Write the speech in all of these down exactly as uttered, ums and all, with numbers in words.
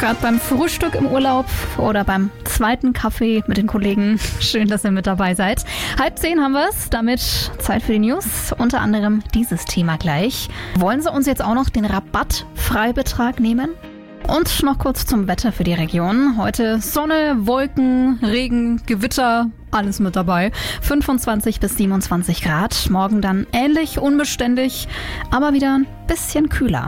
Gerade beim Frühstück im Urlaub oder beim zweiten Kaffee mit den Kollegen. Schön, dass ihr mit dabei seid. Halb zehn haben wir es. Damit Zeit für die News. Unter anderem dieses Thema gleich. Wollen Sie uns jetzt auch noch den Rabattfreibetrag nehmen? Und noch kurz zum Wetter für die Region. Heute Sonne, Wolken, Regen, Gewitter, alles mit dabei. fünfundzwanzig bis siebenundzwanzig Grad. Morgen dann ähnlich unbeständig, aber wieder ein bisschen kühler.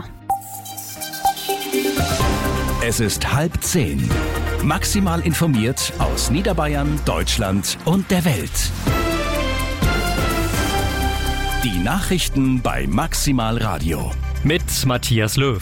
Es ist halb zehn. Maximal informiert aus Niederbayern, Deutschland und der Welt. Die Nachrichten bei Maximal Radio. Mit Matthias Löw.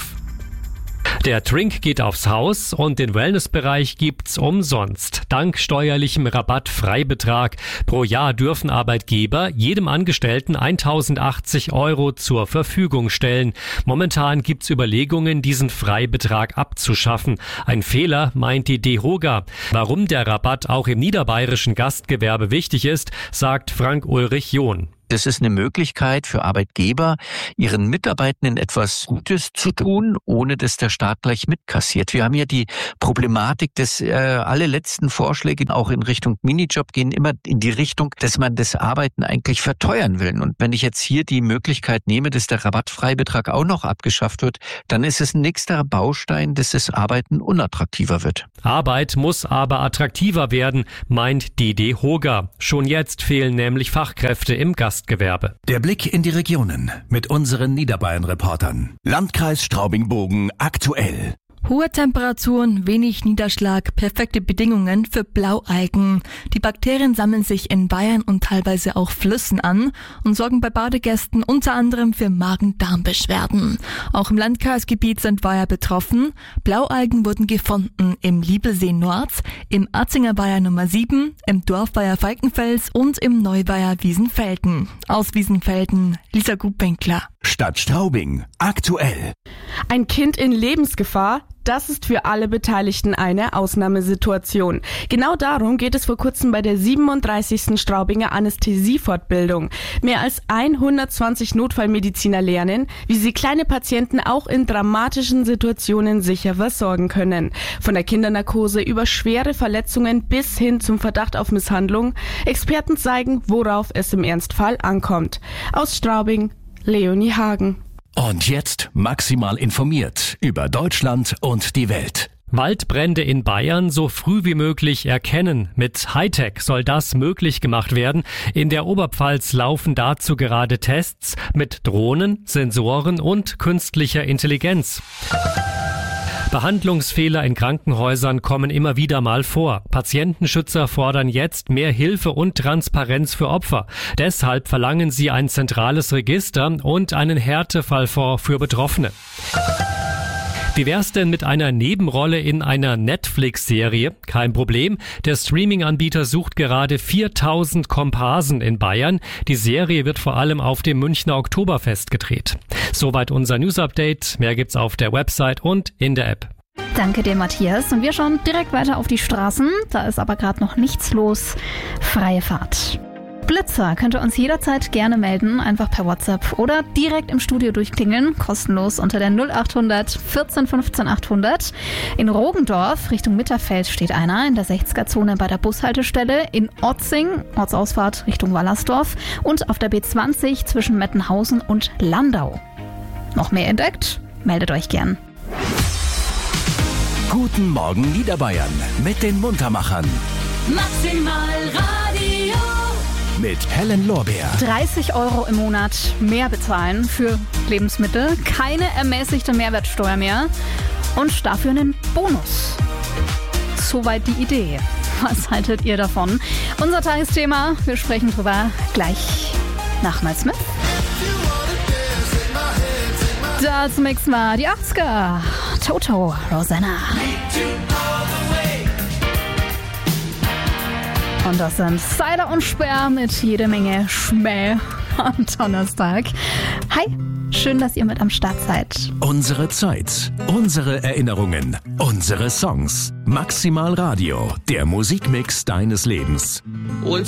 Der Trink geht aufs Haus und den Wellnessbereich gibt's umsonst. Dank steuerlichem Rabattfreibetrag pro Jahr dürfen Arbeitgeber jedem Angestellten eintausendachtzig Euro zur Verfügung stellen. Momentan gibt's Überlegungen, diesen Freibetrag abzuschaffen. Ein Fehler, meint die DEHOGA. Warum der Rabatt auch im niederbayerischen Gastgewerbe wichtig ist, sagt Frank-Ulrich John. Das ist eine Möglichkeit für Arbeitgeber, ihren Mitarbeitenden etwas Gutes zu tun, ohne dass der Staat gleich mitkassiert. Wir haben ja die Problematik, dass äh, alle letzten Vorschläge auch in Richtung Minijob gehen immer in die Richtung, dass man das Arbeiten eigentlich verteuern will. Und wenn ich jetzt hier die Möglichkeit nehme, dass der Rabattfreibetrag auch noch abgeschafft wird, dann ist es ein nächster Baustein, dass das Arbeiten unattraktiver wird. Arbeit muss aber attraktiver werden, meint die DEHOGA. Schon jetzt fehlen nämlich Fachkräfte im Gastgewerbe. Der Blick in die Regionen mit unseren Niederbayern-Reportern. Landkreis Straubing-Bogen aktuell. Hohe Temperaturen, wenig Niederschlag, perfekte Bedingungen für Blaualgen. Die Bakterien sammeln sich in Weihern und teilweise auch Flüssen an und sorgen bei Badegästen unter anderem für Magen-Darm-Beschwerden. Auch im Landkreisgebiet sind Weiher betroffen. Blaualgen wurden gefunden im Liebelsee Nord, im Atzinger Weiher Nummer sieben, im Dorfweiher Falkenfels und im Neuweiher Wiesenfelden. Aus Wiesenfelden, Lisa Gutwinkler. Stadt Straubing aktuell. Ein Kind in Lebensgefahr? Das ist für alle Beteiligten eine Ausnahmesituation. Genau darum geht es vor kurzem bei der siebenunddreißigsten Straubinger Anästhesiefortbildung. Mehr als hundertzwanzig Notfallmediziner lernen, wie sie kleine Patienten auch in dramatischen Situationen sicher versorgen können. Von der Kindernarkose über schwere Verletzungen bis hin zum Verdacht auf Misshandlung. Experten zeigen, worauf es im Ernstfall ankommt. Aus Straubing, Leonie Hagen. Und jetzt maximal informiert über Deutschland und die Welt. Waldbrände in Bayern so früh wie möglich erkennen. Mit Hightech soll das möglich gemacht werden. In der Oberpfalz laufen dazu gerade Tests mit Drohnen, Sensoren und künstlicher Intelligenz. Behandlungsfehler in Krankenhäusern kommen immer wieder mal vor. Patientenschützer fordern jetzt mehr Hilfe und Transparenz für Opfer. Deshalb verlangen sie ein zentrales Register und einen Härtefallfonds für Betroffene. Wie wär's denn mit einer Nebenrolle in einer Netflix-Serie? Kein Problem. Der Streaming-Anbieter sucht gerade viertausend Komparsen in Bayern. Die Serie wird vor allem auf dem Münchner Oktoberfest gedreht. Soweit unser News-Update. Mehr gibt's auf der Website und in der App. Danke dir, Matthias. Und wir schauen direkt weiter auf die Straßen. Da ist aber gerade noch nichts los. Freie Fahrt. Blitzer könnt ihr uns jederzeit gerne melden, einfach per WhatsApp oder direkt im Studio durchklingeln, kostenlos unter der null achthundert vierzehn fünfzehn achthundert. In Rogendorf Richtung Mitterfeld steht einer in der sechziger-Zone bei der Bushaltestelle, in Otzing, Ortsausfahrt Richtung Wallersdorf und auf der B zwanzig zwischen Mettenhausen und Landau. Noch mehr entdeckt? Meldet euch gern. Guten Morgen Niederbayern mit den Muntermachern. Maximal Radio. Mit Helen Lorbeer. dreißig Euro im Monat mehr bezahlen für Lebensmittel, keine ermäßigte Mehrwertsteuer mehr und dafür einen Bonus. Soweit die Idee. Was haltet ihr davon? Unser Tagesthema, wir sprechen drüber gleich nach Mal Smith. Das mixen wir die achtziger. Toto, Rosanna. Und das sind Cider und Sperr mit jede Menge Schmäh am Donnerstag. Hi, schön, dass ihr mit am Start seid. Unsere Zeit, unsere Erinnerungen, unsere Songs. Maximal Radio, der Musikmix deines Lebens.